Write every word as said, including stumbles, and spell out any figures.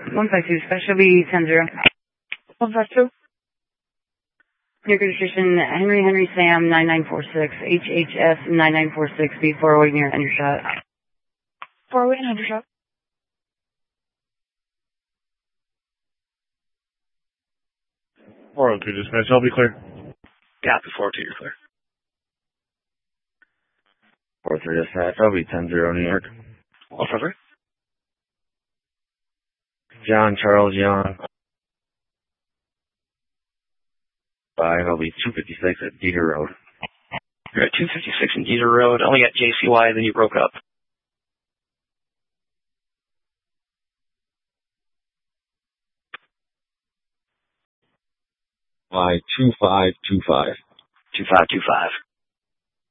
one five two, special be ten zero. one five two. New registration, Henry Henry Sam nine nine four six, H H S nine nine four six, B four oh eight near Endershot. four oh eight Endershot. four oh two dispatch, I'll be clear. Yeah, four oh two, you're clear. four three dispatch, I'll be ten zero New York. What for? John Charles Young. Five, I'll be two fifty-six at Dieter Road. You're at two fifty-six in Dieter Road. Only got J C Y, then you broke up. Why, two five two five. two five two five.